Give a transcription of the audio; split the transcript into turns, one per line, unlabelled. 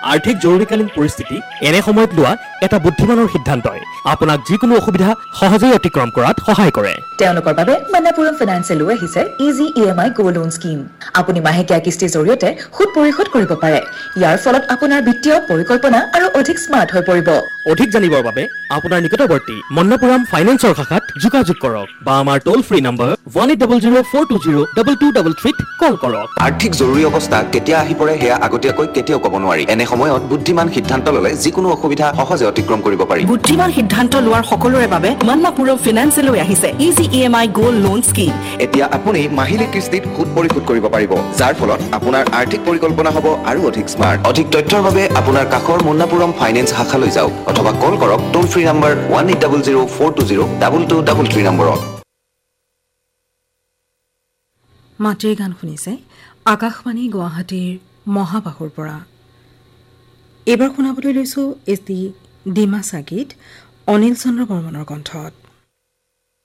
আৰ্থিক জৰুৰীকালীন পৰিস্থিতি এনে সময়ত লোৱা এটা বুদ্ধিমানৰ সিদ্ধান্তই আপোনাক যিকোনো অসুবিধা সহজেই অতিক্ৰম কৰাত সহায় কৰে।
তেওঁলোকৰ বাবে মন্নাপুৰম ফাইনেন্সে লৈ আহিছে ইজি EMI গো লোন স্কিম। আপুনি মাহেকীয়া কিস্তিৰ জৰিয়তে সুদ পৰিশোধ কৰিব পাৰে। ইয়াৰ ফলত আপোনাৰ বিত্তীয় পৰিকল্পনা আৰু অধিক স্মাৰ্ট হৈ পৰিব।
অধিক জানিবৰ বাবে আপোনাৰ নিকটৱৰ্তী মন্নাপুৰম ফাইনেন্সৰ শাখাত যোগাযোগ কৰক বা আমাৰ টোল ফ্ৰী নম্বৰ 1800-420-2233 কল কৰক।
আৰ্থিক জৰুৰী অৱস্থা কেতিয়া আহি পৰে সেয়া আগতীয়াকৈ কেতিয়াও ক'ব নোৱাৰি। এনে সময়ত বুদ্ধিমান সিদ্ধান্ত ল'লে যিকোনো অসুবিধা সহজে অতিক্ৰম কৰিব পাৰি।
বুদ্ধিমান সিদ্ধান্ত লোৱাৰ সকলোৰে বাবে মন্নাপুৰম ফাইনেন্সে লৈ আহিছে ইজি EMI গো লোন স্কিম।
এতিয়া আপুনি মাহিলী কিস্তিত সুদ পৰিশোধ কৰিব পাৰিব, যাৰ ফলত আপোনাৰ আৰ্থিক পৰিকল্পনা হ'ব আৰু অধিক স্মাৰ্ট। অধিক তথ্যৰ বাবে আপোনাৰ কাষৰ মন্নাপুৰম ফাইনেন্স শাখালৈ যাওক অথবা কল কৰক টোল ফ্ৰী নম্বৰ 1800-420-2233 নম্বৰত।
মাটিৰ গান শুনিছে আকাশবাণী গুৱাহাটীৰ মহাবাহুৰ পৰা। এইবাৰ শুনাবলৈ লৈছো এটি ডিমাচা গীত অনিল চন্দ্ৰ বৰ্মনৰ কণ্ঠত।